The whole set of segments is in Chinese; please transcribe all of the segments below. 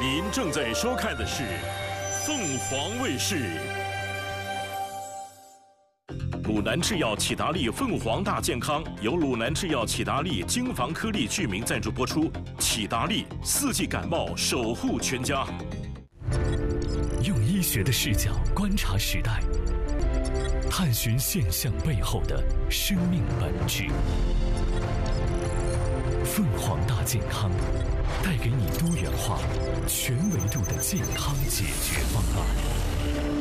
您正在收看的是凤凰卫视。鲁南制药启达利凤凰大健康由鲁南制药启达利精防颗粒聚明赞助播出。启达利4季感冒守护全家。 用医学的视角观察时代，探寻现象背后的生命本质。凤凰大健康带给你多元化、全维度的健康解决方案。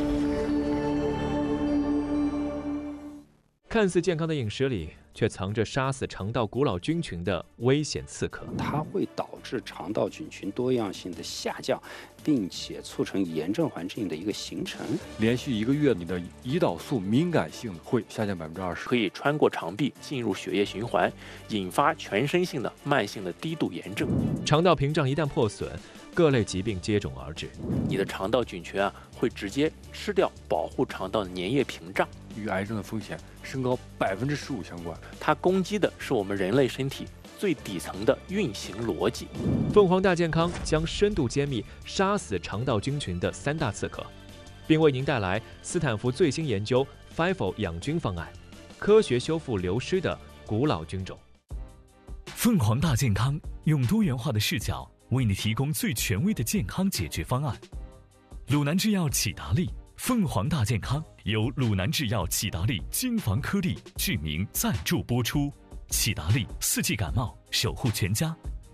看似健康的饮食里，却藏着杀死肠道古老菌群的危险刺客。 它会导致肠道菌群多样性的下降，并且促成炎症环境的一个形成。 连续1个月，你的胰岛素敏感性会下降20%， 可以穿过肠壁进入血液循环，引发全身性的慢性的低度炎症。 肠道屏障一旦破损，各类疾病接踵而至。 你的肠道菌群会直接吃掉保护肠道的粘液屏障， 与癌症的风险升高15%相关。 它攻击的是我们人类身体最底层的运行逻辑。 凤凰大健康将深度揭秘杀死肠道菌群的3大刺客，并为您带来斯坦福最新研究 FIFO 养菌方案，科学修复流失的古老菌种。 凤凰大健康用多元化的视角为你提供最权威的健康解决方案。鲁南制药启达利凤凰大健康由鲁南制药启达利精防颗粒聚明赞助播出。启达利4季感冒守护全家。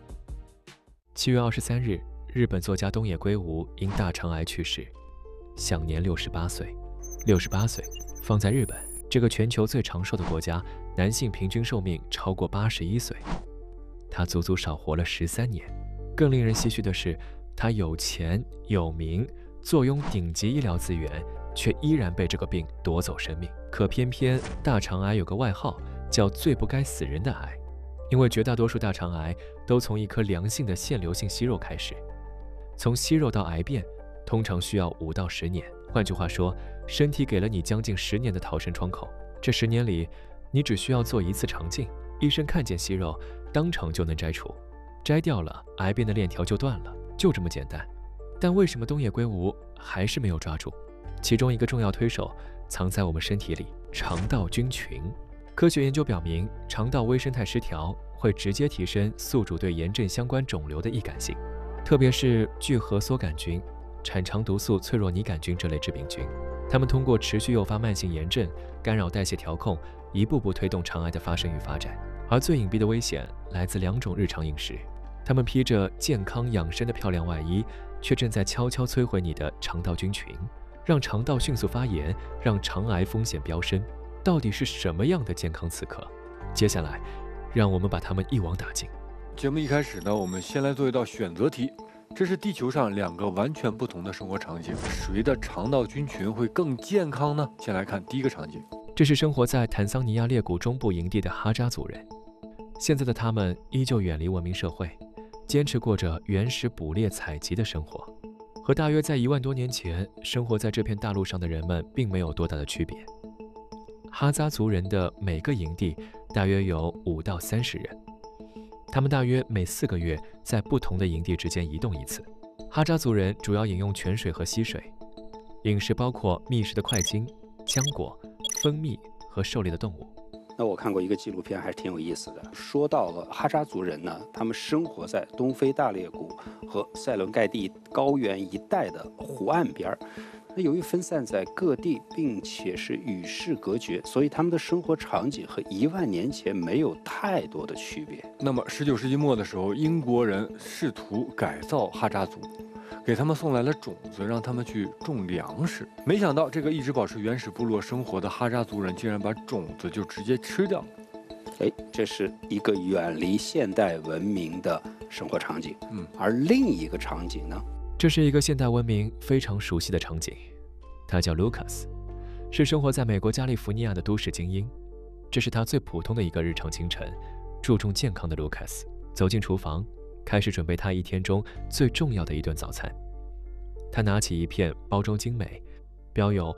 7月23日，日本作家东野圭吾因大肠癌去世，享年68岁。68岁，放在日本这个全球最长寿的国家，男性平均寿命超过81岁，他足足少活了13年。更令人唏嘘的是，他有钱有名，坐拥顶级医疗资源，却依然被这个病夺走生命。可偏偏大肠癌有个外号，叫最不该死人的癌，因为绝大多数大肠癌都从一颗良性的腺瘤性息肉开始，从息肉到癌变，通常需要5到10年。换句话说，身体给了你将近10年的逃生窗口，这10年里，你只需要做1次肠镜，医生看见息肉，当场就能摘除，摘掉了，癌变的链条就断了，就这么简单。但为什么东野圭吾还是没有抓住？其中一个重要推手藏在我们身体里，肠道菌群。科学研究表明，肠道微生态失调会直接提升宿主对炎症相关肿瘤的易感性，特别是聚合梭杆菌、产肠毒素脆弱拟杆菌这类致病菌，它们通过持续诱发慢性炎症，干扰代谢调控，一步步推动肠癌的发生与发展。而最隐蔽的危险来自2种日常饮食，它们披着健康养生的漂亮外衣，却正在悄悄摧毁你的肠道菌群，让肠道迅速发炎，让肠癌风险飙升。到底是什么样的健康刺客？接下来，让我们把它们一网打尽。 节目一开始呢，我们先来做一道选择题。这是地球上2个完全不同的生活场景，谁的肠道菌群会更健康呢？先来看第一个场景， 这是生活在坦桑尼亚裂谷中部营地的哈扎族人。现在的他们依旧远离文明社会，坚持过着原始捕猎采集的生活，和大约在1万多年前生活在这片大陆上的人们并没有多大的区别。哈扎族人的每个营地大约有5到30人，他们大约每4个月在不同的营地之间移动1次。哈扎族人主要饮用泉水和溪水，饮食包括觅食的块茎、浆果、蜂蜜和狩猎的动物。 那我看过一个纪录片，还是挺有意思的。说到了哈扎族人呢，他们生活在东非大裂谷和塞伦盖蒂高原一带的湖岸边儿。那由于分散在各地，并且是与世隔绝，所以他们的生活场景和1万年前没有太多的区别。 那么19世纪末的时候，英国人试图改造哈扎族，给他们送来了种子，让他们去种粮食。没想到这个一直保持原始部落生活的哈扎族人，竟然把种子就直接吃掉了。 这是一个远离现代文明的生活场景。而另一个场景呢？ 这是一个现代文明非常熟悉的场景，他叫 Lucas， 是生活在美国加利福尼亚的都市精英。这是他最普通的一个日常清晨。注重健康的 Lucas 走进厨房，开始准备他一天中最重要的一顿早餐。他拿起一片包装精美、标有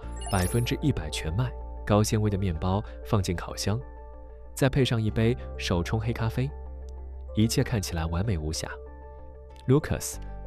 100%全麦、高纤维的面包放进烤箱，再配上一杯手冲黑咖啡，一切看起来完美无瑕。Lucas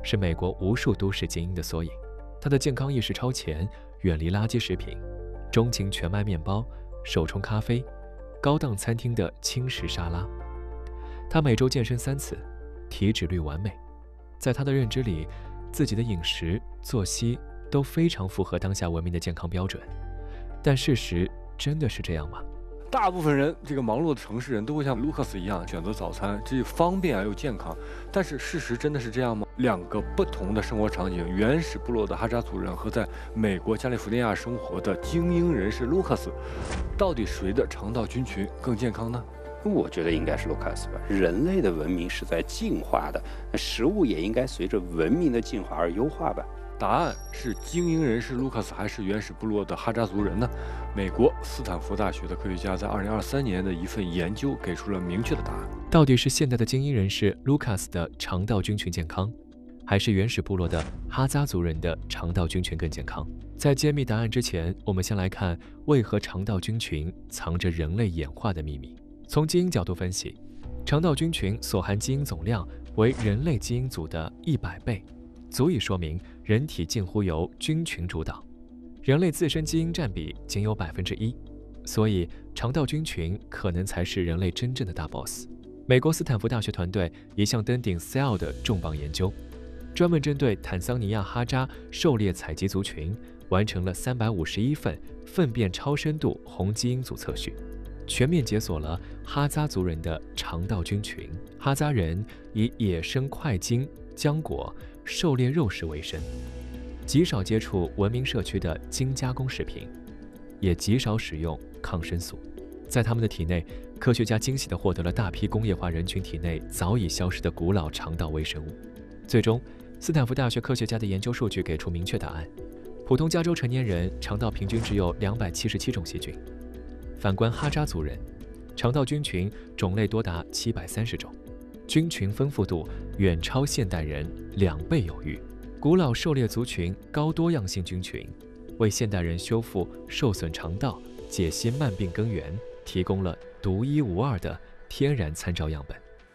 是美国无数都市精英的缩影。他的健康意识超前，远离垃圾食品，钟情全麦面包、手冲咖啡、高档餐厅的轻食沙拉。他每周健身3次，体脂率完美。在他的认知里，自己的饮食、作息都非常符合当下文明的健康标准。但事实真的是这样吗？ 大部分人，这个忙碌的城市人都会像卢卡斯一样选择早餐，这方便而又健康。但是事实真的是这样吗？两个不同的生活场景，原始部落的哈扎族人和在美国加利福尼亚生活的精英人士卢卡斯，到底谁的肠道菌群更健康呢？ 我觉得应该是卢卡斯吧。人类的文明是在进化的，那食物也应该随着文明的进化而优化吧。 答案是精英人士卢卡斯还是原始部落的哈扎族人呢？美国斯坦福大学的科学家在2023年的一份研究给出了明确的答案。 到底是现代的精英人士卢卡斯的肠道菌群健康，还是原始部落的哈扎族人的肠道菌群更健康？在揭秘答案之前，我们先来看为何肠道菌群藏着人类演化的秘密。从基因角度分析，肠道菌群所含基因总量为人类基因组的100倍，足以说明人体近乎由菌群主导，人类自身基因占比仅有1%，所以肠道菌群可能才是人类真正的大 boss。美国斯坦福大学团队一项登顶 Cell 的重磅研究，专门针对坦桑尼亚哈扎狩猎采集族群完成了351份粪便超深度红基因组测序，全面解锁了哈扎族人的肠道菌群。哈扎人以野生块茎、浆果、狩猎肉食为生，极少接触文明社区的精加工食品，也极少使用抗生素。在他们的体内，科学家惊喜地获得了大批工业化人群体内早已消失的古老肠道微生物。最终，斯坦福大学科学家的研究数据给出明确答案：普通加州成年人肠道平均只有277种细菌，反观哈扎族人，肠道菌群种类多达730种，菌群丰富度远超现代人2倍有余。古老狩猎族群高多样性菌群，为现代人修复受损肠道、解析慢病根源提供了独一无二的天然参照样本。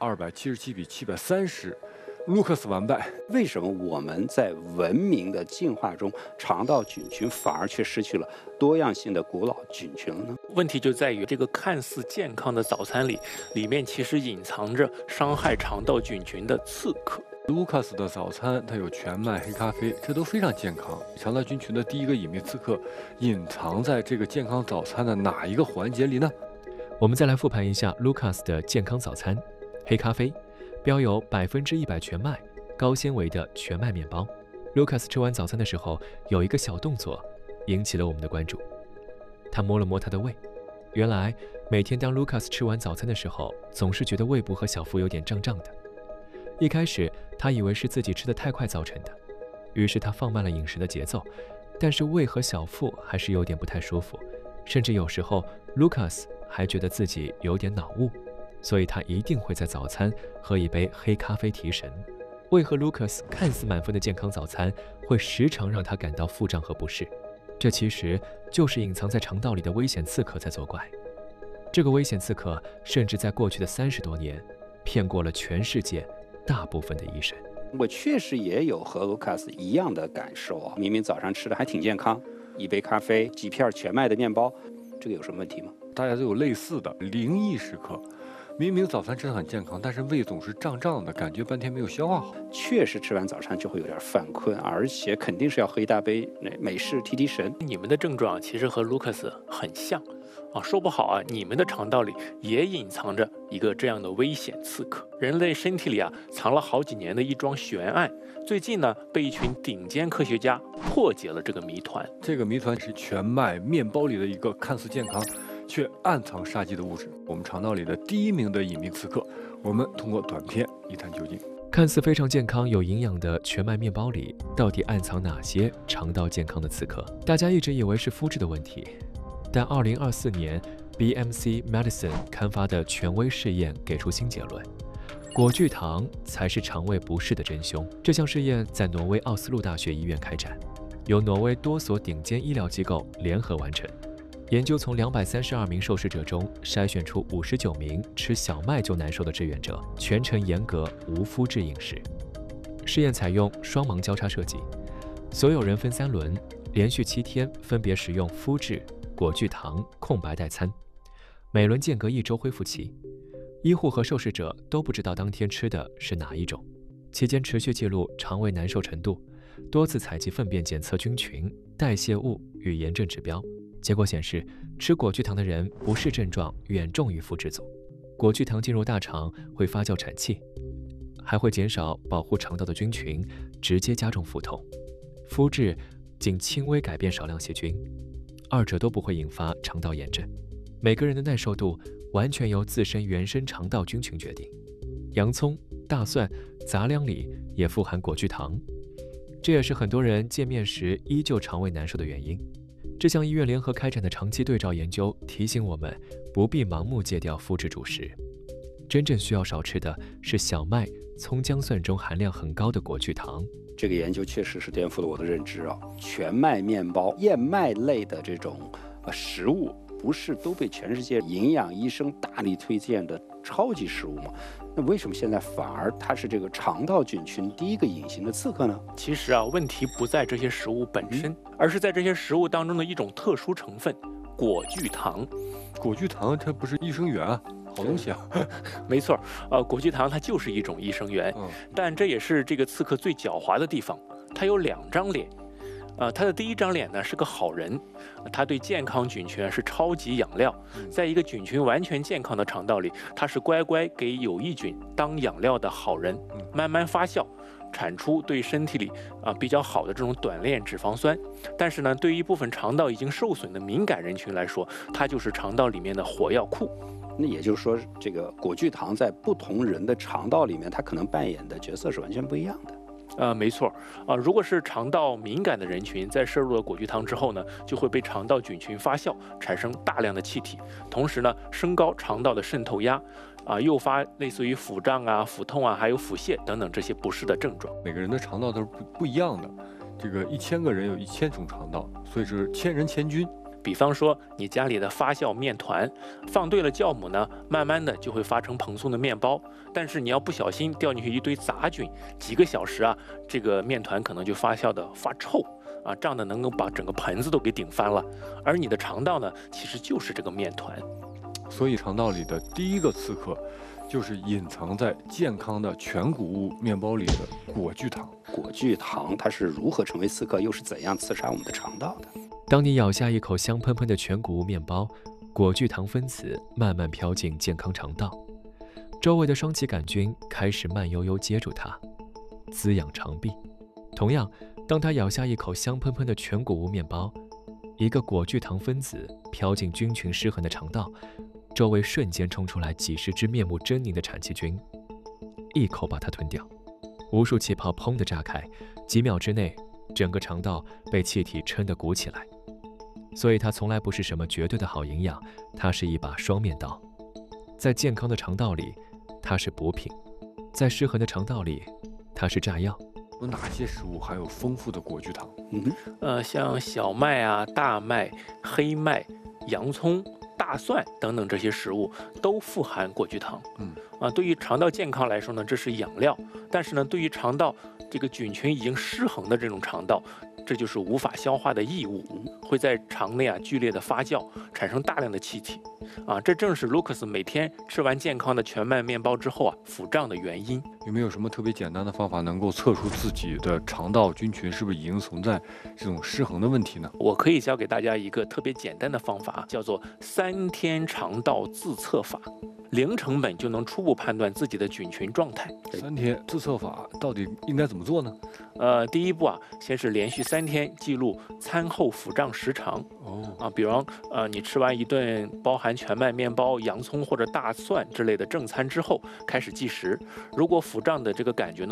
277比730，卢卡斯完败。 为什么我们在文明的进化中，肠道菌群反而却失去了多样性的古老菌群了呢？ 问题就在于这个看似健康的早餐里面其实隐藏着伤害肠道菌群的刺客。 卢卡斯的早餐，它有全麦、黑咖啡，这都非常健康。肠道菌群的第一个隐秘刺客，隐藏在这个健康早餐的哪一个环节里呢？ 我们再来复盘一下卢卡斯的健康早餐：黑咖啡，标有100%全麦、高纤维的全麦面包。卢卡斯吃完早餐的时候，有一个小动作引起了我们的关注。他摸了摸他的胃，原来每天当卢卡斯吃完早餐的时候，总是觉得胃部和小腹有点胀胀的。一开始他以为是自己吃得太快造成的，于是他放慢了饮食的节奏，但是胃和小腹还是有点不太舒服，甚至有时候卢卡斯还觉得自己有点脑雾，所以他一定会在早餐喝一杯黑咖啡提神。为何卢卡斯看似满分的健康早餐会时常让他感到腹胀和不适？这其实就是隐藏在肠道里的危险刺客在作怪。这个危险刺客甚至在过去的30多年骗过了全世界大部分的医生。 我确实也有和卢卡斯一样的感受啊，明明早上吃的还挺健康，一杯咖啡，几片全麦的面包，这个有什么问题吗？ 大家都有类似的灵异时刻，明明早餐吃得很健康，但是胃总是胀胀的，感觉半天没有消化好。 确实吃完早餐就会有点犯困，而且肯定是要喝一大杯美式提提神。 你们的症状其实和卢卡斯很像啊，说不好啊，你们的肠道里也隐藏着一个这样的危险刺客。人类身体里啊，藏了好几年的一桩悬案，最近呢，被一群顶尖科学家破解了这个谜团。 这个谜团是全麦面包里的一个看似健康却暗藏杀机的物质，我们肠道里的第一名的隐秘刺客。我们通过短片一探究竟。 看似非常健康有营养的全麦面包里，到底暗藏哪些肠道健康的刺客？大家一直以为是肤质的问题，但2024年 BMC Medicine 刊发的权威试验给出新结论：果聚糖才是肠胃不适的真凶。这项试验在挪威奥斯陆大学医院开展，由挪威多所顶尖医疗机构联合完成。研究从232名受试者中筛选出59名吃小麦就难受的志愿者，全程严格无麸质饮食。 试验采用双盲交叉设计，所有人分3轮，连续7天分别食用麸质、果聚糖、空白代餐，每轮间隔1周恢复期。医护和受试者都不知道当天吃的是哪一种，期间持续记录肠胃难受程度，多次采集粪便检测菌群、代谢物与炎症指标。结果显示，吃果聚糖的人不适症状远重于麸质组。果聚糖进入大肠会发酵产气，还会减少保护肠道的菌群，直接加重腹痛。麸质仅轻微改变少量细菌，二者都不会引发肠道炎症。每个人的耐受度完全由自身原生肠道菌群决定。洋葱、大蒜、杂粮里也富含果聚糖，这也是很多人见面时依旧肠胃难受的原因。这项医院联合开展的长期对照研究提醒我们，不必盲目戒掉麸质主食，真正需要少吃的是小麦、葱姜蒜中含量很高的果聚糖。 这个研究确实是颠覆了我的认知啊！全麦面包、燕麦类的这种食物，不是都被全世界营养医生大力推荐的超级食物吗？那为什么现在反而它是这个肠道菌群第一个隐形的刺客呢？ 其实啊，问题不在这些食物本身，而是在这些食物当中的一种特殊成分——果聚糖。 果聚糖它不是益生元啊，好东西啊。 没错，果聚糖它就是一种益生元，但这也是这个刺客最狡猾的地方，它有2张脸。他的第一张脸呢是个好人，他对健康菌群是超级养料，在一个菌群完全健康的肠道里，他是乖乖给有益菌当养料的好人，慢慢发酵，产出对身体里比较好的这种短链脂肪酸。但是呢，对于一部分肠道已经受损的敏感人群来说，它就是肠道里面的火药库。 那也就是说，这个果聚糖在不同人的肠道里面，它可能扮演的角色是完全不一样的。 没错，如果是肠道敏感的人群，在摄入了果聚糖之后呢，就会被肠道菌群发酵，产生大量的气体，同时呢，升高肠道的渗透压，诱发类似于腹胀啊、腹痛啊，还有腹泻等等这些不适的症状。 每个人的肠道都是不一样的，这个1000个人有1000种肠道，所以是千人千菌。 比方说，你家里的发酵面团，放对了酵母呢，慢慢的就会发成蓬松的面包。但是你要不小心掉进去一堆杂菌，几个小时啊，这个面团可能就发酵的发臭啊，胀的能够把整个盆子都给顶翻了。而你的肠道呢，其实就是这个面团。 所以肠道里的第一个刺客，就是隐藏在健康的全谷物面包里的果聚糖。 果聚糖它是如何成为刺客，又是怎样刺杀我们的肠道的？ 当你咬下一口香喷喷的全谷物面包，果聚糖分子慢慢飘进健康肠道，周围的双歧杆菌开始慢悠悠接住它，滋养肠壁。同样，当它咬下一口香喷喷的全谷物面包，一个果聚糖分子飘进菌群失衡的肠道，周围瞬间冲出来几十只面目狰狞的产气菌，一口把它吞掉。无数气泡砰地炸开，几秒之内，整个肠道被气体撑得鼓起来。所以它从来不是什么绝对的好营养，它是一把双面刀。在健康的肠道里，它是补品；在失衡的肠道里，它是炸药。 有哪些食物含有丰富的果聚糖？ 像小麦啊、大麦、黑麦、洋葱、大蒜等等这些食物都富含果聚糖。对于肠道健康来说呢，这是养料；但是呢，对于肠道这个菌群已经失衡的这种肠道，这就是无法消化的异物，会在肠内剧烈的发酵，产生大量的气体。这正是 Lucas 每天吃完健康的全麦面包之后腹胀的原因。 有没有什么特别简单的方法能够测出自己的肠道菌群是不是已经存在这种失衡的问题呢？ 我可以教给大家一个特别简单的方法，叫做3天肠道自测法。0成本就能初步判断自己的菌群状态。 3天自测法到底应该怎么做呢？ 第一步先是连续3天记录餐后腹胀时长。比方你吃完一顿包含全麦面包、洋葱或者大蒜之类的正餐之后，开始计时。如果腹胀的这个感觉呢